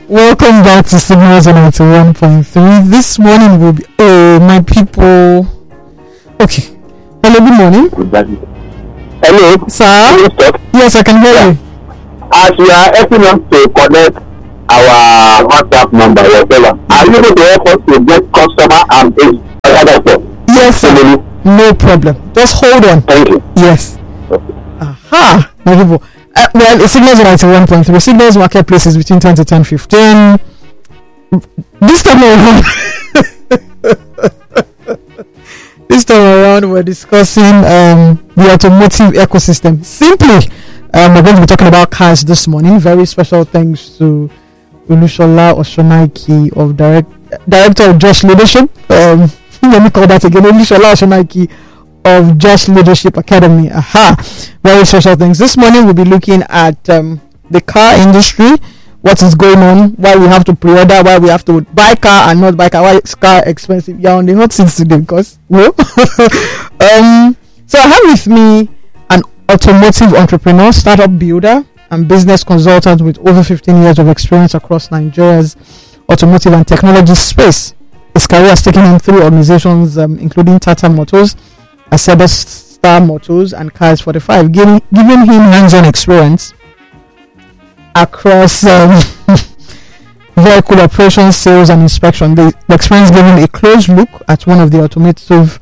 Welcome back to Signals on 91.3. This morning will be my people. Okay. Hello, good morning. Hello. Sir? Yes, I can hear you. As we are helping us to connect our WhatsApp number, whatever, are you able to help us to get customer and agent? Yes, sir. No problem. Just hold on. Thank you. Yes. Aha. My people. Well, it's Signals on 91.3. Signals marketplaces between 10 to 10:15. This time around, we're discussing the automotive ecosystem. Simply, we're going to be talking about cars this morning. Very special thanks to Olushola Oshonaiki of Director of Josh Leadership. Let me call that again. Olushola Oshonaiki of Josh Leadership Academy. Aha. Very special things. This morning we'll be looking at the car industry, what is going on, why we have to pre-order, why we have to buy car and not buy car, why is car expensive. You're on the hot seat today because so I have with me an automotive entrepreneur, startup builder and business consultant with over 15 years of experience across Nigeria's automotive and technology space. His career has taken him through organizations including Tata Motors, Acebus Star Motors and Cars 45, giving him hands-on experience across vehicle operations, sales and inspection. The experience gave him a close look at one of the automotive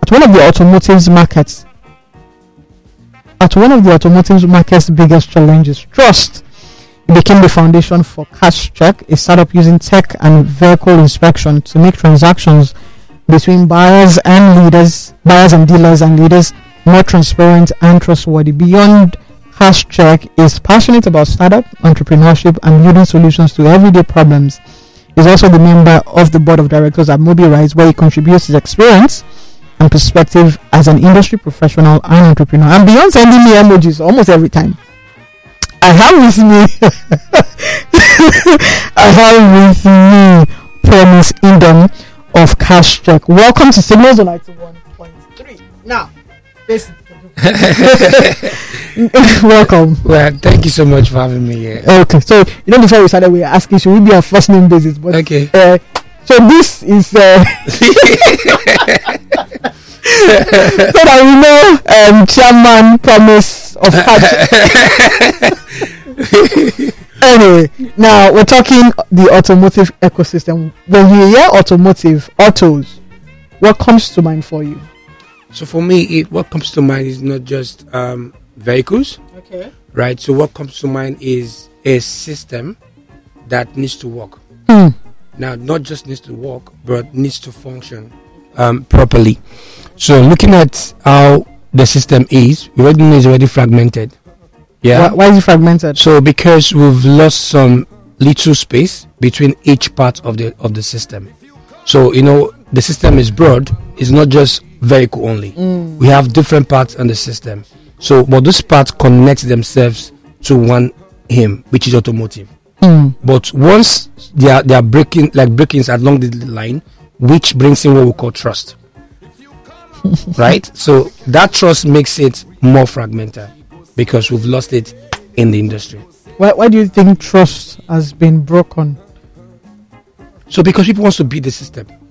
market's biggest challenges, trust. It became the foundation for CashCheck, a startup using tech and vehicle inspection to make transactions between buyers and dealers and leaders more transparent and trustworthy. Beyond CashCheck is passionate about startup entrepreneurship and building solutions to everyday problems. He's also the member of the board of directors at MobiRise, where he contributes his experience and perspective as an industry professional and entrepreneur. And beyond sending me emojis almost every time, I have with me Promise Indom of CashCheck. Welcome to Signals on 91.3. Now, welcome. Well, thank you so much for having me here. Okay, so before we started, we were asking, should we be on first name basis? But, okay. So this is so that we know Chairman Promise of CashCheck. Anyway, now we're talking the automotive ecosystem. When you hear automotive, autos, what comes to mind for you? So for me, what comes to mind is not just vehicles. Okay. Right. So what comes to mind is a system that needs to work. Now, not just needs to work, but needs to function properly. So looking at how the system is, we already know it's already fragmented. Yeah. Why is it fragmented? So because we've lost some little space between each part of the system. So the system is broad. It's not just vehicle only. We have different parts on the system. So but those parts connect themselves to one aim, which is automotive. But once they are breaking breakings along the line, which brings in what we call trust. Right? So that trust makes it more fragmented, because we've lost it in the industry. Why do you think trust has been broken? So because people want to beat the system.